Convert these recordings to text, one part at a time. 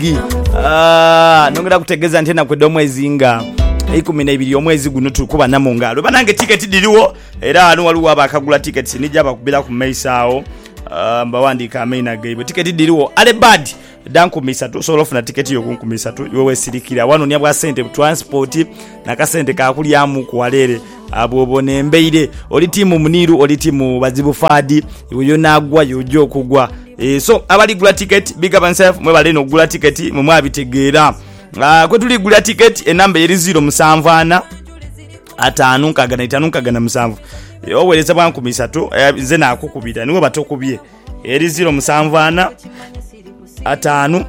nongera kutegeza ntena kwedde omwezi nga 12 omwezi guno tukuba namungalo banange ticket diriwo era anu waliwo abakagula tickets nijja bakubira ku maisao mbawandika amaina gaibo ticket diriwo ale bad dankumisa tu solo funa ticket yo kunkumisa tu yowe sirikira wano nya bwa sente transport na kasente ka kulyamu kuwalere abobone embeire oli timu muniru oli timu bazibu fadi yo nagwa yojo kugwa so abali gula ticket big up yourself mwe bale no gula ticket mu mwabitegera kwe tuli gula ticket enamba eri 0 5 5 oweleza bwankumisa tu nze nakukubira niwe batokubye eri 0 5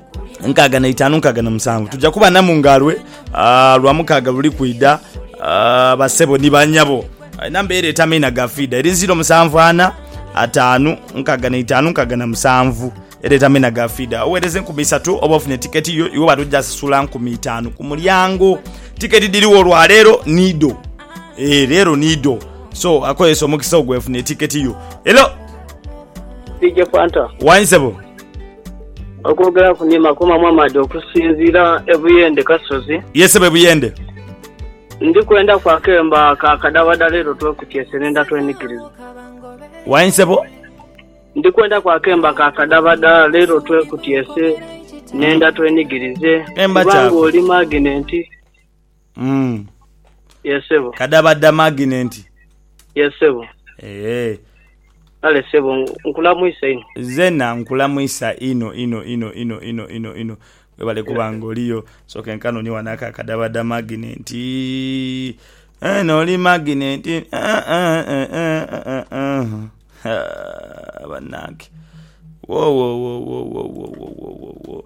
5 tujja kuba namungalwe lwa mukaga luli kuida basebo ni banyabo namba eri etamina gafida eri 0 5 5 eri etamina gafida oweleze nkumisa tu obafune ticket yo iwe batujja sula 5 ku mulyango ticket diriwo lwa lero nido lero nido so akoyeso mukisa ogwefune ticket yo hello DJ Fanta wansebo okugera kunima kuma Muhammad okusinzira ebuyende kasozi yesebe buyende ndi kwenda kwa Kemba kakadabada lero twekutyese nenda twenikiriza wansebo ndi kwenda kwa Kemba kakadabada lero twekutyese nenda twenigirize bango oli magnet yesebo kadabada magnet yesebo ale sebo nkulamuisa ino zena nkulamuisa ino webale kubanga oliyo so kenkano ni wanaka kadabada magnet oli magnet banaki wo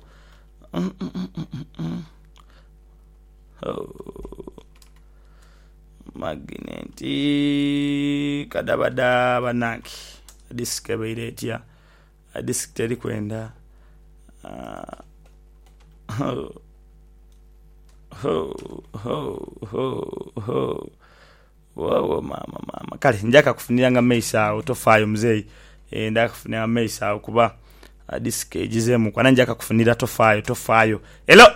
magneti kadabada banaki disk eberetia disk teri kwenda wow mama kale njaka kufuniranga maisa otofayo mzee ndaka kufunira maisa kuba disk ejizemu kwa njaka kufunira tofayo hello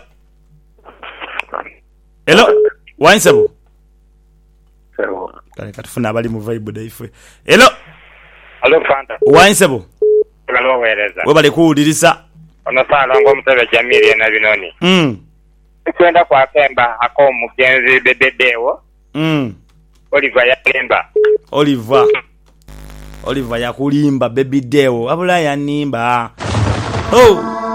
wansabu kale katufuna abali mu vibe daife hello Fanta wansebo kalo wereza webale kuulirisa ono sala ngo mutebe Jamili na binoni kwenda kwa Kemba ako mugenzi bebedewo Oliver ya Kemba Oliver ya kulimba baby dewo abula ya nimba